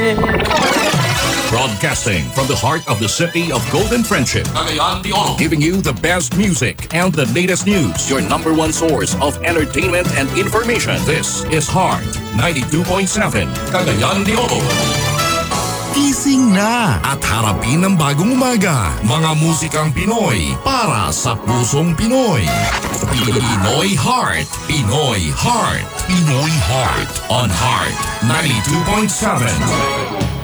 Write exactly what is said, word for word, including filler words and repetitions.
Broadcasting from the heart of the city of Golden Friendship, Cagayan de Oro, giving you the best music and the latest news. Your number one source of entertainment and information. This is Heart ninety-two point seven, Cagayan de Oro. Gising na at harapin ang bagong umaga. Mga musikang Pinoy para sa pusong Pinoy. Pinoy Heart, Pinoy Heart, Pinoy Heart on Heart ninety-two point seven.